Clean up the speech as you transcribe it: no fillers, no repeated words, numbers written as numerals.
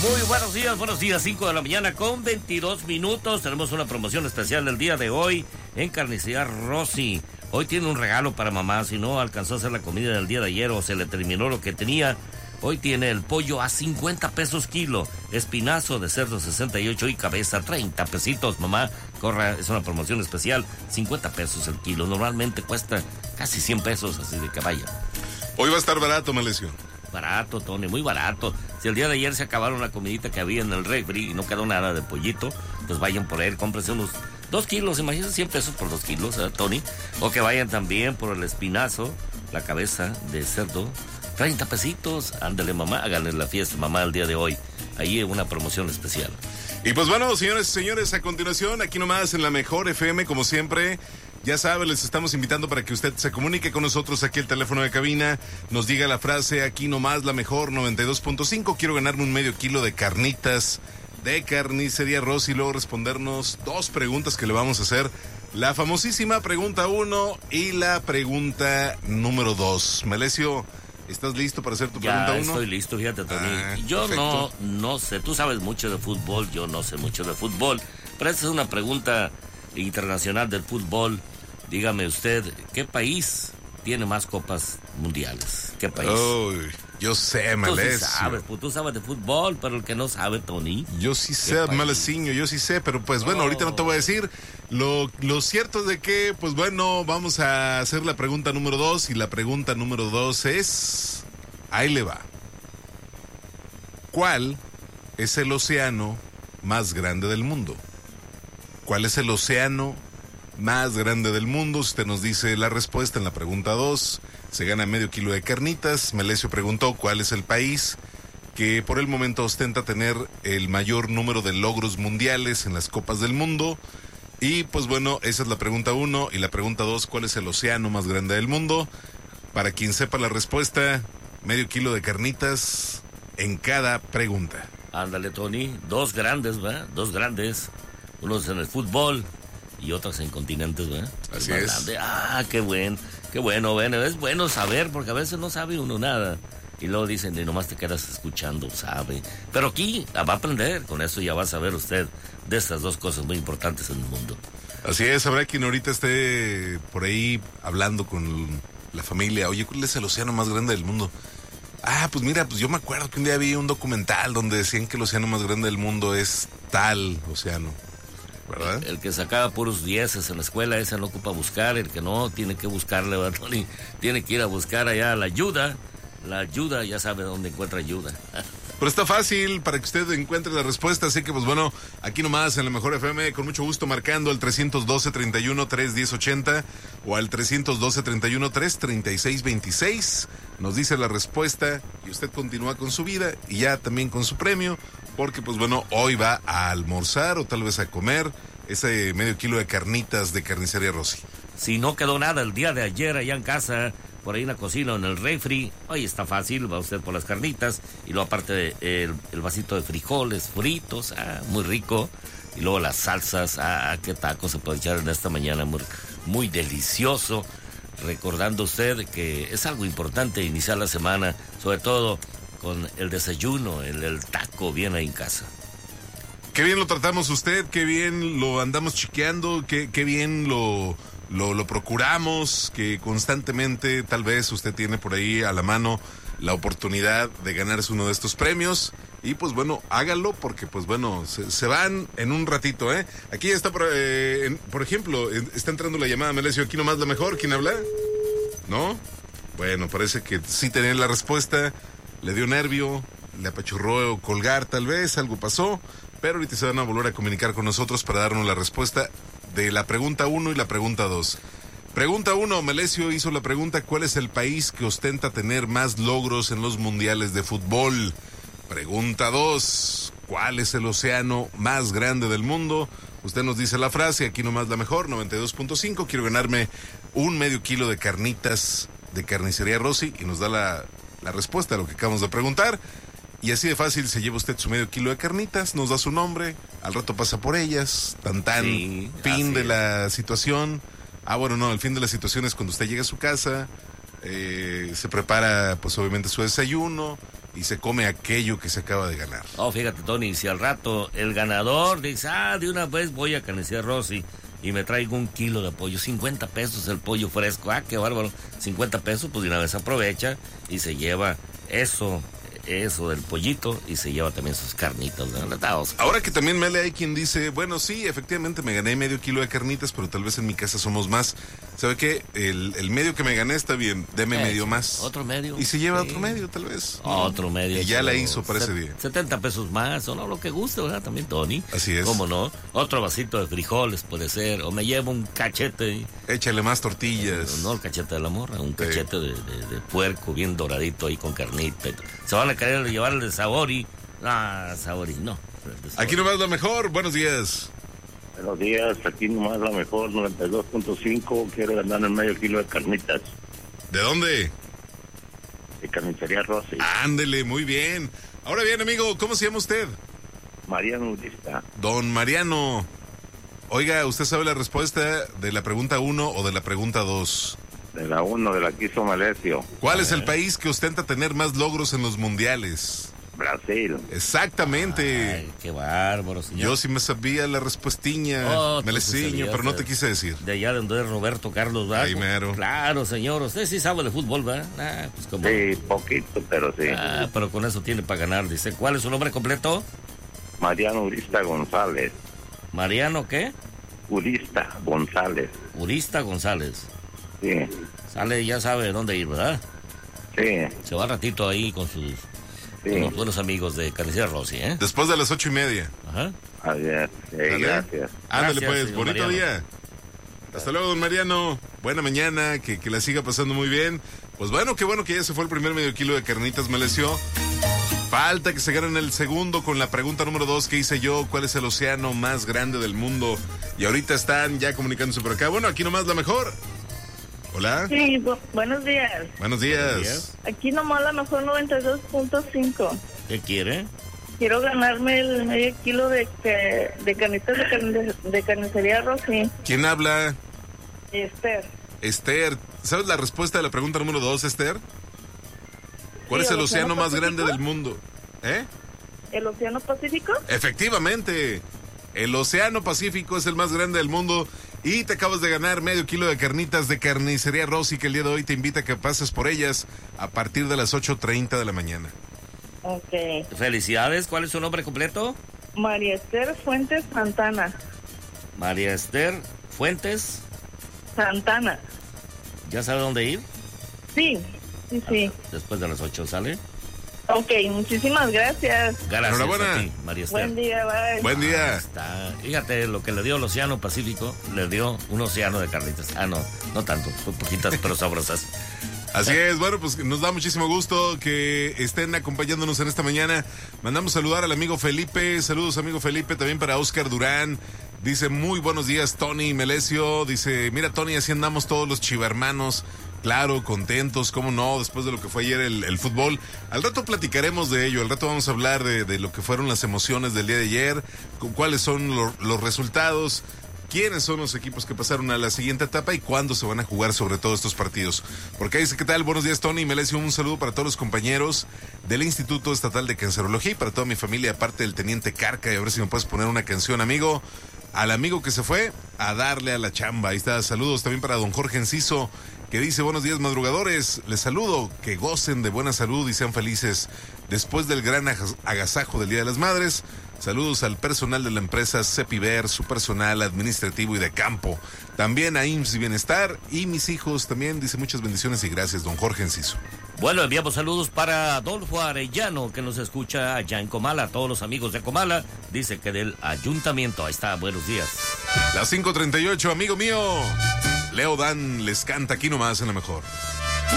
Muy buenos días, 5 de la mañana con 22 minutos. Tenemos una promoción especial del día de hoy en Carnicería Rossi. Hoy tiene un regalo para mamá, si no alcanzó a hacer la comida del día de ayer o se le terminó lo que tenía. Hoy tiene el pollo a 50 pesos kilo, espinazo de cerdo 68 y cabeza 30 pesitos. Mamá, corra, es una promoción especial, 50 pesos el kilo. Normalmente cuesta casi 100 pesos, así de que vaya. Hoy va a estar barato, Melesio. Barato, Tony, muy barato. Si el día de ayer se acabaron la comidita que había en el refri y no quedó nada de pollito, pues vayan por él, cómprense unos 2 kilos, imagínense 100 pesos por 2 kilos, Tony. O que vayan también por el espinazo, la cabeza de cerdo, 30 pesitos. Ándale, mamá, háganle la fiesta, mamá, el día de hoy. Ahí es una promoción especial. Y pues bueno, señores y señores, a continuación, aquí nomás en la Mejor FM, como siempre, ya saben, les estamos invitando para que usted se comunique con nosotros aquí el teléfono de cabina, nos diga la frase, aquí nomás la Mejor 92.5, quiero ganarme un medio kilo de carnitas de Carnicería Rossi y luego respondernos 2 preguntas que le vamos a hacer. La famosísima pregunta 1 y la pregunta número 2. Melesio, ¿estás listo para hacer tu pregunta 1? Ya estoy listo, fíjate, Tony. Yo no sé, tú sabes mucho de fútbol, yo no sé mucho de fútbol, pero esta es una pregunta internacional del fútbol. Dígame usted, ¿qué país tiene más copas mundiales? ¿Qué país? Uy, yo sé, Melesio. Tú sabes de fútbol, pero el que no sabe, Tony. Yo sí sé, Meleciño, yo sí sé, pero pues bueno, ahorita no te voy a decir. Lo cierto es de que, pues bueno, vamos a hacer la pregunta número 2 y la pregunta número 2 es... Ahí le va. ¿Cuál es el océano más grande del mundo? ¿Cuál es el océano más grande del mundo? Usted nos dice la respuesta en la pregunta 2. Se gana medio kilo de carnitas. Melesio preguntó cuál es el país que por el momento ostenta tener el mayor número de logros mundiales en las copas del mundo. Y pues bueno, esa es la pregunta 1. Y la pregunta 2, ¿cuál es el océano más grande del mundo? Para quien sepa la respuesta, medio kilo de carnitas en cada pregunta. Ándale, Tony. 2 grandes, ¿verdad? 2 grandes. Unos en el fútbol y otros en continentes, ¿verdad? Así es. Grande. Qué bueno, es bueno saber, porque a veces no sabe uno nada. Y luego dicen, y nomás te quedas escuchando, sabe. Pero aquí va a aprender, con eso ya va a saber usted de estas 2 cosas muy importantes en el mundo. Así es, habrá quien ahorita esté por ahí hablando con la familia. Oye, ¿cuál es el océano más grande del mundo? Pues mira, pues yo me acuerdo que un día vi un documental donde decían que el océano más grande del mundo es tal océano, ¿verdad? El que sacaba puros 10 en la escuela, ese no ocupa buscar, el que no tiene que buscarle, ¿verdad, Tony? Tiene que ir a buscar allá la ayuda, ya sabe dónde encuentra ayuda. Pero está fácil para que usted encuentre la respuesta, así que pues bueno, aquí nomás en la Mejor FM, con mucho gusto marcando al 312-31-3-1080 o al 312-31-3-3626, nos dice la respuesta y usted continúa con su vida y ya también con su premio, porque pues bueno, hoy va a almorzar o tal vez a comer ese medio kilo de carnitas de Carnicería Rossi. Si no quedó nada el día de ayer allá en casa, por ahí en la cocina o en el refri, hoy está fácil, va usted por las carnitas y luego aparte el vasito de frijoles fritos, muy rico, y luego las salsas, qué tacos se puede echar en esta mañana, muy delicioso, recordando usted que es algo importante iniciar la semana, sobre todo con el desayuno, el taco bien ahí en casa. Qué bien lo tratamos usted, qué bien lo andamos chequeando, qué bien lo procuramos, que constantemente tal vez usted tiene por ahí a la mano la oportunidad de ganarse uno de estos premios y pues bueno, hágalo porque pues bueno, se van en un ratito, ¿eh? Aquí está, por ejemplo, está entrando la llamada, Melesio, aquí nomás la Mejor, ¿quién habla? ¿No? Bueno, parece que sí tenía la respuesta, le dio nervio, le apachurró colgar tal vez, algo pasó, pero ahorita se van a volver a comunicar con nosotros para darnos la respuesta de la pregunta 1 y la pregunta 2. Pregunta 1, Melesio hizo la pregunta, ¿cuál es el país que ostenta tener más logros en los mundiales de fútbol? Pregunta 2, ¿cuál es el océano más grande del mundo? Usted nos dice la frase, aquí nomás la Mejor, 92.5, quiero ganarme un medio kilo de carnitas de Carnicería Rossi y nos da la respuesta a lo que acabamos de preguntar. Y así de fácil se lleva usted su medio kilo de carnitas, nos da su nombre, al rato pasa por ellas, sí, fin de la situación. Bueno, no, el fin de la situación es cuando usted llega a su casa, se prepara pues obviamente su desayuno, y se come aquello que se acaba de ganar. Oh, fíjate, Tony, si al rato el ganador dice, de una vez voy a Carnicería Rossi y me traigo 1 kilo de pollo, 50 pesos el pollo fresco, qué bárbaro, 50 pesos, pues de una vez aprovecha y se lleva eso del pollito y se lleva también sus carnitas, ¿no? Ahora que también Mele hay quien dice, bueno, sí, efectivamente me gané medio kilo de carnitas, pero tal vez en mi casa somos más. ¿Sabe qué? El medio que me gané está bien, deme medio más. Otro medio. Y se lleva otro medio, tal vez. Otro medio. Y ya la hizo para ese día. 70 pesos más, o no, lo que guste, ¿verdad? También, Tony. Así es. ¿Cómo no? Otro vasito de frijoles puede ser, o me llevo un cachete. Échale más tortillas. No el cachete de la morra, un cachete de puerco bien doradito ahí con carnita. Se van a querer llevar el de Sabori. Sabori, no. Aquí nomás la mejor, buenos días. Buenos días, aquí nomás la mejor, 92.5, quiero ganar el medio kilo de carnitas. ¿De dónde? De Carnicería Rossi. Ándele, muy bien. Ahora bien, amigo, ¿cómo se llama usted? Mariano Urista. Don Mariano. Oiga, ¿usted sabe la respuesta de la pregunta 1 o de la pregunta 2? De la 1, de la que hizo Malesio. ¿Cuál es el país que ostenta tener más logros en los mundiales? Brasil. Exactamente. Ay, qué bárbaro, señor. Yo sí me sabía la respuestiña, Meleciño, pero no te quise decir. De allá de donde es Roberto Carlos Vago. Ahí mero. Claro, señor, usted sí sabe de fútbol, ¿verdad? Pues como... Sí, poquito, pero sí. Pero con eso tiene para ganar, dice. ¿Cuál es su nombre completo? Mariano Urista González. ¿Mariano qué? Urista González. Urista González. Sí. Sale, ya sabe dónde ir, ¿verdad? Sí. Se va ratito ahí con sus... Con los buenos amigos de Carnicería Rossi, ¿eh? Después de las 8:30. Ajá. Adiós. Gracias. Ándale, Gracias, pues, señor bonito Mariano. día. Hasta luego, don Mariano. Buena mañana, que la siga pasando muy bien. Pues bueno que ya se fue el primer medio kilo de carnitas, Melesio. Falta que se ganen el segundo con la pregunta número 2 que hice yo. ¿Cuál es el océano más grande del mundo? Y ahorita están ya comunicándose por acá. Bueno, aquí nomás la mejor. Hola. Sí, buenos días. Buenos días. Aquí nomás la mejor 92.5. ¿Qué quiere? Quiero ganarme el medio kilo de carnitas de Carnicería Rossi. ¿Quién habla? Esther. Esther. ¿Sabes la respuesta de la pregunta número 2, Esther? ¿Cuál Sí, es el ¿el océano océano más grande Pacífico? del mundo? ¿Eh? ¿El Océano Pacífico? Efectivamente, el Océano Pacífico es el más grande del mundo y te acabas de ganar medio kilo de carnitas de Carnicería Rossi, que el día de hoy te invita a que pases por ellas a partir de las 8:30 de la mañana. Ok. Felicidades. ¿Cuál es su nombre completo? María Esther Fuentes Santana. María Esther Fuentes. Santana. ¿Ya sabe dónde ir? Sí. Después de las 8, ¿sale? Ok, muchísimas gracias. Gracias Enhorabuena. a ti, María Esther. Buen día, bye. Buen día. Está. Fíjate, lo que le dio el Océano Pacífico, le dio un océano de carnitas. No tanto, son poquitas pero sabrosas. Así es, bueno, pues nos da muchísimo gusto que estén acompañándonos en esta mañana. Mandamos saludar al amigo Felipe, saludos amigo Felipe, también para Oscar Durán. Dice, muy buenos días Tony Melesio. Dice, mira Tony, así andamos todos los chivermanos. Claro, contentos, cómo no, después de lo que fue ayer el fútbol. Al rato platicaremos de ello, al rato vamos a hablar de lo que fueron las emociones del día de ayer, cuáles son los resultados, quiénes son los equipos que pasaron a la siguiente etapa y cuándo se van a jugar sobre todo estos partidos. Porque dice, ¿qué tal? Buenos días Tony, Melesio, un saludo para todos los compañeros del Instituto Estatal de Cancerología y para toda mi familia, aparte del Teniente Carca, y a ver si me puedes poner una canción, amigo. Al amigo que se fue a darle a la chamba. Ahí está, saludos también para don Jorge Enciso, que dice, buenos días madrugadores, les saludo, que gocen de buena salud y sean felices después del gran agasajo del Día de las Madres. Saludos al personal de la empresa Cepiver, su personal administrativo y de campo. También a IMSS y Bienestar y mis hijos también, dice muchas bendiciones y gracias, don Jorge Enciso. Bueno, enviamos saludos para Adolfo Arellano, que nos escucha allá en Comala. A todos los amigos de Comala, dice que del ayuntamiento. Ahí está, buenos días. Las 5:38, amigo mío. Leo Dan les canta aquí nomás en la mejor.